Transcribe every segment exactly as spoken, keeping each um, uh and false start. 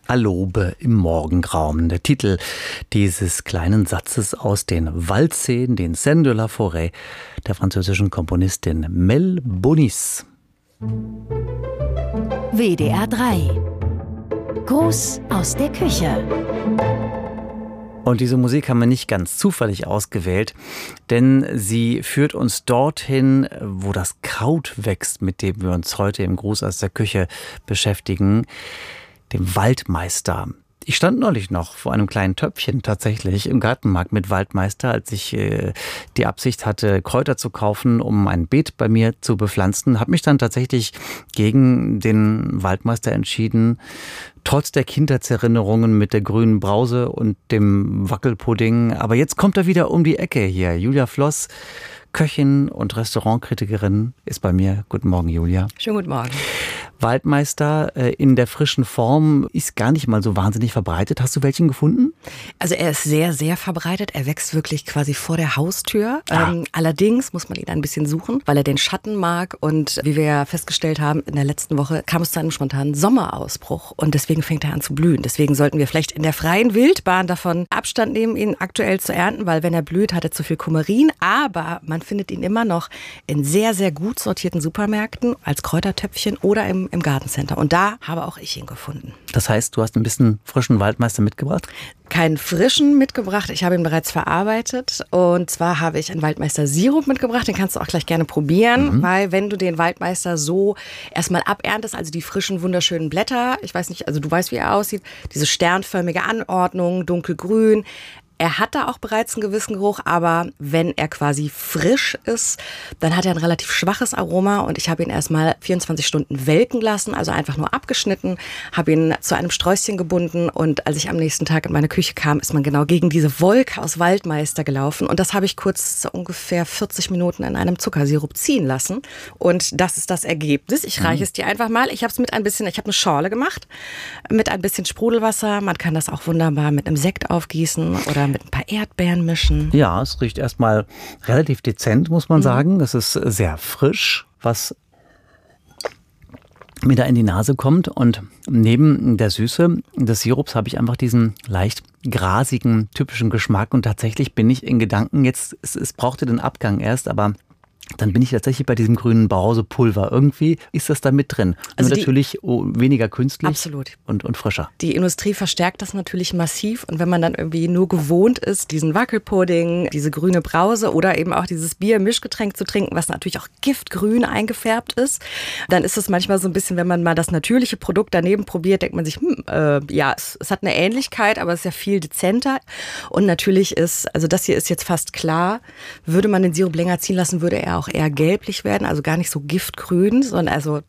Alobe im Morgengrauen. Der Titel dieses kleinen Satzes aus den Waldszenen, den Scènes de la Forêt, der französischen Komponistin Mel Bonis. W D R drei. Gruß aus der Küche. Und diese Musik haben wir nicht ganz zufällig ausgewählt, denn sie führt uns dorthin, wo das Kraut wächst, mit dem wir uns heute im Gruß aus der Küche beschäftigen, dem Waldmeister. Ich stand neulich noch vor einem kleinen Töpfchen tatsächlich im Gartenmarkt mit Waldmeister, als ich äh, die Absicht hatte, Kräuter zu kaufen, um ein Beet bei mir zu bepflanzen. Habe mich dann tatsächlich gegen den Waldmeister entschieden, trotz der Kindheitserinnerungen mit der grünen Brause und dem Wackelpudding. Aber jetzt kommt er wieder um die Ecke hier. Julia Floss, Köchin und Restaurantkritikerin, ist bei mir. Guten Morgen, Julia. Schönen guten Morgen. Waldmeister äh, in der frischen Form ist gar nicht mal so wahnsinnig verbreitet. Hast du welchen gefunden? Also er ist sehr, sehr verbreitet. Er wächst wirklich quasi vor der Haustür. Ah. Ähm, allerdings muss man ihn ein bisschen suchen, weil er den Schatten mag. Und wie wir ja festgestellt haben, in der letzten Woche kam es zu einem spontanen Sommerausbruch. Und deswegen fängt er an zu blühen. Deswegen sollten wir vielleicht in der freien Wildbahn davon Abstand nehmen, ihn aktuell zu ernten, weil wenn er blüht, hat er zu viel Kumarin. Aber man findet ihn immer noch in sehr, sehr gut sortierten Supermärkten als Kräutertöpfchen oder im im Gartencenter. Und da habe auch ich ihn gefunden. Das heißt, du hast ein bisschen frischen Waldmeister mitgebracht? Keinen frischen mitgebracht, ich habe ihn bereits verarbeitet. Und zwar habe ich einen Waldmeister-Sirup mitgebracht, den kannst du auch gleich gerne probieren, mhm. weil wenn du den Waldmeister so erstmal aberntest, also die frischen, wunderschönen Blätter, ich weiß nicht, also du weißt, wie er aussieht, diese sternförmige Anordnung, dunkelgrün. Er hat da auch bereits einen gewissen Geruch, aber wenn er quasi frisch ist, dann hat er ein relativ schwaches Aroma und ich habe ihn erstmal vierundzwanzig Stunden welken lassen, also einfach nur abgeschnitten, habe ihn zu einem Sträußchen gebunden und als ich am nächsten Tag in meine Küche kam, ist man genau gegen diese Wolke aus Waldmeister gelaufen und das habe ich kurz so ungefähr vierzig Minuten in einem Zuckersirup ziehen lassen und das ist das Ergebnis. Ich reiche es dir einfach mal. Ich habe es mit ein bisschen, ich habe eine Schorle gemacht, mit ein bisschen Sprudelwasser. Man kann das auch wunderbar mit einem Sekt aufgießen oder mit ein paar Erdbeeren mischen. Ja, es riecht erstmal relativ dezent, muss man mhm. sagen. Es ist sehr frisch, was mir da in die Nase kommt. Und neben der Süße des Sirups habe ich einfach diesen leicht grasigen, typischen Geschmack. Und tatsächlich bin ich in Gedanken jetzt, es, es brauchte den Abgang erst, aber dann bin ich tatsächlich bei diesem grünen Brausepulver. Irgendwie ist das da mit drin. Also Nur die, natürlich weniger künstlich absolut. Und, und frischer. Die Industrie verstärkt das natürlich massiv. Und wenn man dann irgendwie nur gewohnt ist, diesen Wackelpudding, diese grüne Brause oder eben auch dieses Bier-Mischgetränk zu trinken, was natürlich auch giftgrün eingefärbt ist, dann ist es manchmal so ein bisschen, wenn man mal das natürliche Produkt daneben probiert, denkt man sich, hm, äh, ja, es, es hat eine Ähnlichkeit, aber es ist ja viel dezenter. Und natürlich ist, also das hier ist jetzt fast klar, würde man den Sirup länger ziehen lassen, würde er auch eher gelblich werden, also gar nicht so giftgrün, sondern also,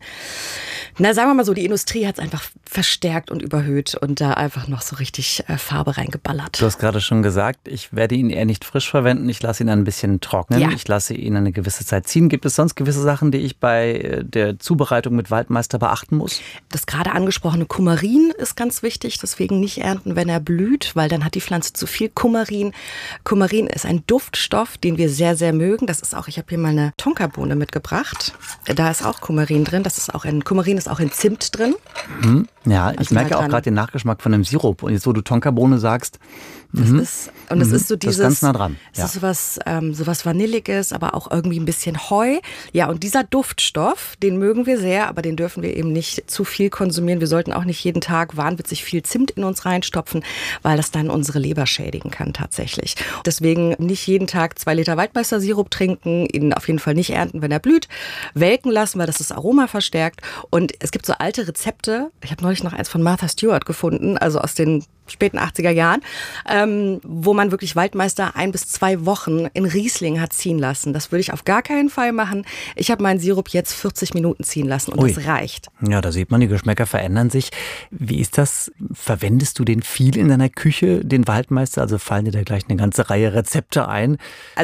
na sagen wir mal so, die Industrie hat es einfach verstärkt und überhöht und da einfach noch so richtig äh, Farbe reingeballert. Du hast gerade schon gesagt, ich werde ihn eher nicht frisch verwenden, ich lasse ihn ein bisschen trocknen, ja. ich lasse ihn eine gewisse Zeit ziehen. Gibt es sonst gewisse Sachen, die ich bei der Zubereitung mit Waldmeister beachten muss? Das gerade angesprochene Kumarin ist ganz wichtig, deswegen nicht ernten, wenn er blüht, weil dann hat die Pflanze zu viel Kumarin. Kumarin ist ein Duftstoff, den wir sehr, sehr mögen. Das ist auch, ich habe hier mal eine Tonkabohne mitgebracht. Da ist auch Kumarin drin. Das ist auch in, Kumarin ist auch in Zimt drin. Mhm. Ja, ich also merke auch gerade den Nachgeschmack von dem Sirup. Und jetzt, wo du Tonkabohne sagst, das mhm. ist, und das mhm. ist so dieses, das ist ganz nah dran. Es ja. ist sowas, ähm, sowas Vanilliges, aber auch irgendwie ein bisschen Heu. Ja, und dieser Duftstoff, den mögen wir sehr, aber den dürfen wir eben nicht zu viel konsumieren. Wir sollten auch nicht jeden Tag wahnwitzig viel Zimt in uns reinstopfen, weil das dann unsere Leber schädigen kann tatsächlich. Deswegen nicht jeden Tag zwei Liter Waldmeister-Sirup trinken, ihn auf jeden Fall nicht ernten, wenn er blüht, welken lassen, weil das das Aroma verstärkt. Und es gibt so alte Rezepte. Ich habe neulich noch eins von Martha Stewart gefunden, also aus den späten achtziger Jahren, ähm, wo man wirklich Waldmeister ein bis zwei Wochen in Riesling hat ziehen lassen. Das würde ich auf gar keinen Fall machen. Ich habe meinen Sirup jetzt vierzig Minuten ziehen lassen und Ui. Das reicht. Ja, da sieht man, die Geschmäcker verändern sich. Wie ist das? Verwendest du den viel in deiner Küche, den Waldmeister? Also fallen dir da gleich eine ganze Reihe Rezepte ein? Also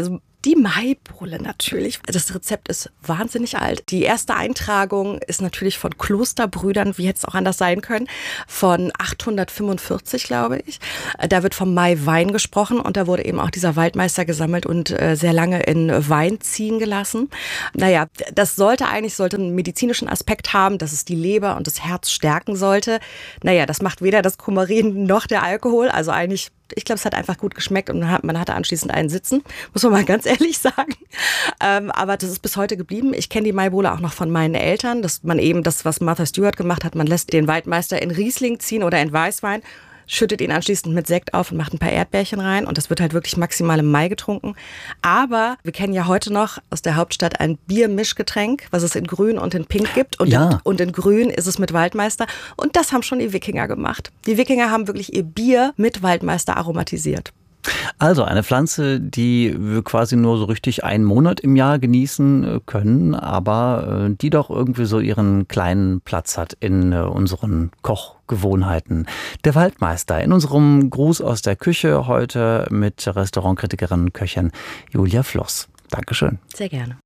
Die Maibohle natürlich. Das Rezept ist wahnsinnig alt. Die erste Eintragung ist natürlich von Klosterbrüdern, wie hätte es auch anders sein können, von achthundertfünfundvierzig, glaube ich. Da wird vom Maiwein gesprochen und da wurde eben auch dieser Waldmeister gesammelt und äh, sehr lange in Wein ziehen gelassen. Naja, das sollte eigentlich sollte einen medizinischen Aspekt haben, dass es die Leber und das Herz stärken sollte. Naja, das macht weder das Kumarin noch der Alkohol. Also eigentlich, ich glaube, es hat einfach gut geschmeckt und man, hat, man hatte anschließend einen sitzen, muss man mal ganz ehrlich sagen. Ähm, aber das ist bis heute geblieben. Ich kenne die Maibohle auch noch von meinen Eltern, dass man eben das, was Martha Stewart gemacht hat, man lässt den Waldmeister in Riesling ziehen oder in Weißwein, schüttet ihn anschließend mit Sekt auf und macht ein paar Erdbeerchen rein und das wird halt wirklich maximal im Mai getrunken. Aber wir kennen ja heute noch aus der Hauptstadt ein Biermischgetränk, was es in Grün und in Pink gibt und, ja. in, und in Grün ist es mit Waldmeister und das haben schon die Wikinger gemacht. Die Wikinger haben wirklich ihr Bier mit Waldmeister aromatisiert. Also eine Pflanze, die wir quasi nur so richtig einen Monat im Jahr genießen können, aber die doch irgendwie so ihren kleinen Platz hat in unseren Kochgewohnheiten. Der Waldmeister in unserem Gruß aus der Küche heute mit Restaurantkritikerin und Köchin Julia Floss. Dankeschön. Sehr gerne.